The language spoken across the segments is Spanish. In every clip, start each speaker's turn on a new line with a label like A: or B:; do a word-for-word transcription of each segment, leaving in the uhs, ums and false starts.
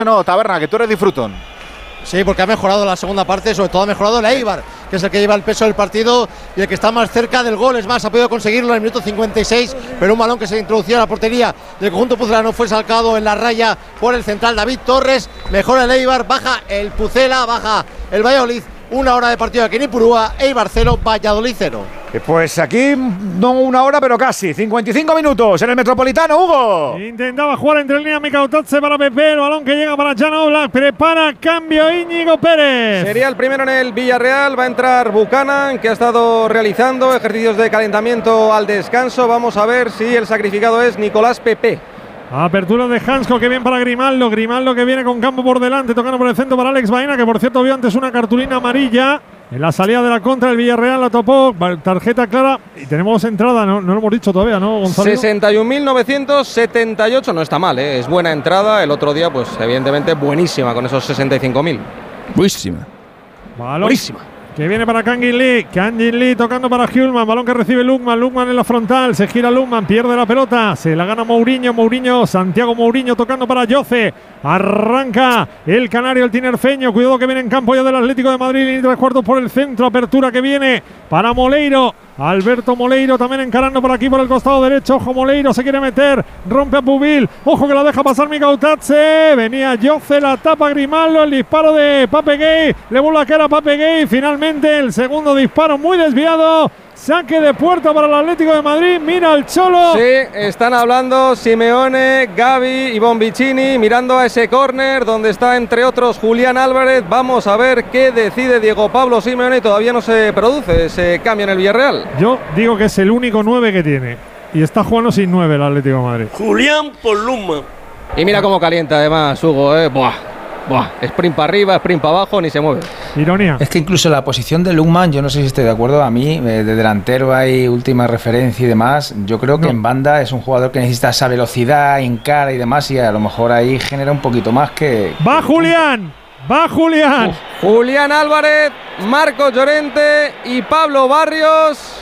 A: No, Taberna, que tú eres disfrutón.
B: Sí, porque ha mejorado la segunda parte, sobre todo ha mejorado el Eibar, que es el que lleva el peso del partido y el que está más cerca del gol. Es más, ha podido conseguirlo en el minuto cincuenta y seis, pero un balón que se introducía a la portería del conjunto pucelano fue sacado en la raya por el central David Torres. Mejora el Eibar, baja el Pucela, baja el Valladolid. Una hora de partido aquí en Ipurúa, Eibar cero, Valladolid cero.
A: Pues aquí no una hora, pero casi. cincuenta y cinco minutos en el Metropolitano, Hugo.
C: Intentaba jugar entre líneas Mikautatze para Pepe, el balón que llega para Jan Oblak, prepara cambio Íñigo Pérez.
D: Sería el primero en el Villarreal, va a entrar Buchanan, que ha estado realizando ejercicios de calentamiento al descanso. Vamos a ver si el sacrificado es Nicolás Pepe.
C: Apertura de Hansko, que bien para Grimaldo. Grimaldo que viene con campo por delante, tocando por el centro para Alex Baena, que por cierto vio antes una cartulina amarilla en la salida de la contra del Villarreal. La topó, tarjeta clara. Y tenemos entrada, no, no lo hemos dicho todavía, ¿no, Gonzalo?
D: sesenta y un mil novecientos setenta y ocho, no está mal, ¿eh? Es buena entrada. El otro día, pues evidentemente buenísima con esos sesenta y cinco mil.
E: Buenísima.
C: Balón
D: Buenísima.
C: Que viene para Kangin Lee, Kangin Lee tocando para Hjulman, balón que recibe Lukman, Lukman en la frontal, se gira Lukman, pierde la pelota, se la gana Mourinho, Mourinho, Santiago Mourinho tocando para Yoce, arranca el canario, el tinerfeño, cuidado que viene en campo ya del Atlético de Madrid, y tres cuartos por el centro, apertura que viene para Moleiro, Alberto Moleiro también encarando por aquí por el costado derecho, ojo Moleiro, se quiere meter, rompe a Pubil, ojo que la deja pasar Mikautatze, venía Yoce, la tapa Grimaldo, el disparo de Pape Gay, le vuelve a caer a Pape Gay, finalmente el segundo disparo muy desviado, saque de puerta para el Atlético de Madrid, mira el Cholo.
D: Sí, están hablando Simeone, Gavi y Bonvicini, mirando a ese córner donde está entre otros Julián Álvarez. Vamos a ver qué decide Diego Pablo Simeone, y todavía no se produce ese cambio en el Villarreal.
C: Yo digo que es el único nueve que tiene y está jugando sin nueve el Atlético de Madrid.
F: Julián Poluma.
D: Y mira cómo calienta además Hugo, eh. Buah. Buah, sprint para arriba, sprint para abajo, ni se mueve.
C: Ironía.
E: Es que incluso la posición de Lukman, yo no sé si estoy de acuerdo, a mí, de delantero hay última referencia y demás. Yo creo que no. En banda es un jugador que necesita esa velocidad, encara y demás, y a lo mejor ahí genera un poquito más que.
C: ¡Va Julián! ¡Va Julián!
D: Uf. Julián Álvarez, Marcos Llorente y Pablo Barrios.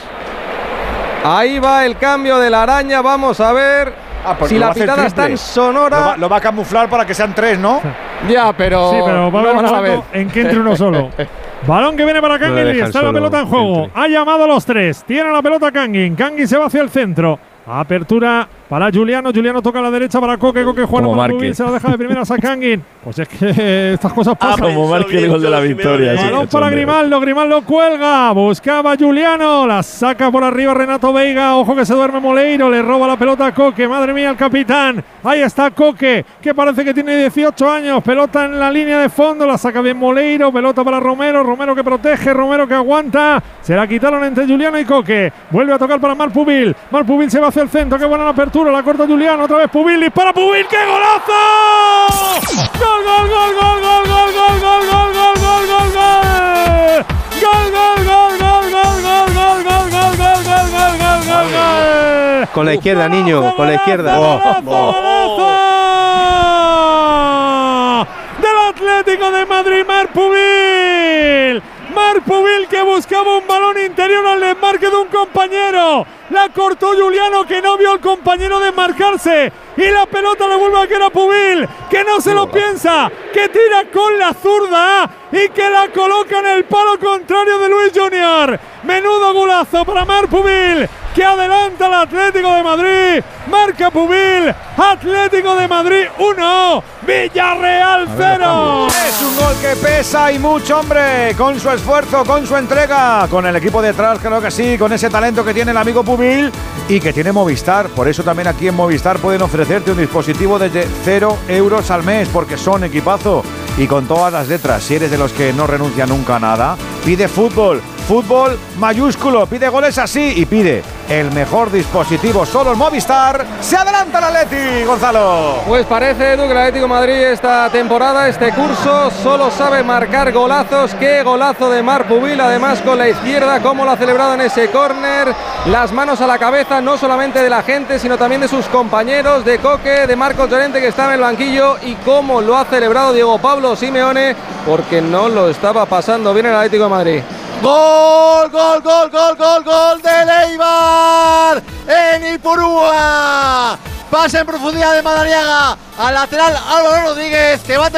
D: Ahí va el cambio de la araña, vamos a ver. Ah, si la pitada es tan sonora.
A: Lo va, lo va a camuflar para que sean tres, ¿no?
D: Ya, pero.
C: Sí, pero va a
D: no
C: haber un en que entre uno solo. Balón que viene para Kangin Lee. Está la pelota en juego. Ha llamado a los tres. Tiene la pelota Kangin. Kangin se va hacia el centro. Apertura para Juliano. Juliano toca a la derecha para Coque. Coque juega para Pubil. Se la deja de primeras a Kangin. Pues es que estas cosas pasan.
E: Ah, como marque el gol de la victoria.
C: Balón
E: sí,
C: para Grimaldo. Grimaldo cuelga. Buscaba Juliano. La saca por arriba Renato Veiga. Ojo que se duerme Moleiro. Le roba la pelota a Coque. Madre mía, el capitán. Ahí está Coque, que parece que tiene dieciocho años. Pelota en la línea de fondo. La saca bien Moleiro. Pelota para Romero. Romero que protege. Romero que aguanta. Se la quitaron entre Juliano y Coque. Vuelve a tocar para Marc Pubil. Marc Pubil se va hacia el centro. Qué buena la apertura. La corta Juliano. Otra vez Pubil. Dispara Pubil. ¡Qué golazo! ¡Gol, gol, gol, gol, gol, gol, gol, gol, gol, gol, gol, gol, gol! ¡Gol, gol, gol, gol, gol, gol, gol, gol, gol, gol, gol, gol, gol, gol, gol!
G: Con la izquierda, niño, con la izquierda.
C: Del Atlético de Madrid, Marc Pubil. Marc Pubil que buscaba un balón interior al desmarque de un compañero. La cortó Juliano, que no vio al compañero desmarcarse. Y la pelota le vuelve a quedar a Pubil, que no se lo piensa, que tira con la zurda y que la coloca en el palo contrario de Luis Junior. Menudo golazo para Marc Pubil, que adelanta al Atlético de Madrid. Marca Pubil, Atlético de Madrid uno, Villarreal cero.
A: Es un gol que pesa y mucho, hombre, con su esfuerzo, con su entrega, con el equipo detrás, creo que sí, con ese talento que tiene el amigo Pubil y que tiene Movistar. Por eso también aquí en Movistar pueden ofrecerte un dispositivo desde cero euros al mes, porque son equipazo y con todas las letras. Si eres de los que no renuncia nunca a nada, pide fútbol. Fútbol mayúsculo, pide goles así y pide el mejor dispositivo solo en Movistar. Se adelanta el Atleti, Gonzalo.
D: Pues parece, Edu, que el Atlético de Madrid esta temporada, este curso, solo sabe marcar golazos. Qué golazo de Marc Pubil, además con la izquierda, cómo lo ha celebrado en ese córner. Las manos a la cabeza, no solamente de la gente, sino también de sus compañeros, de Coque, de Marcos Llorente, que está en el banquillo, y cómo lo ha celebrado Diego Pablo Simeone, porque no lo estaba pasando bien el Atlético de Madrid.
B: Gol, gol, gol, gol, gol, gol del Eibar en Ipurúa. Pase en profundidad de Madariaga al lateral Álvaro Rodríguez, que bate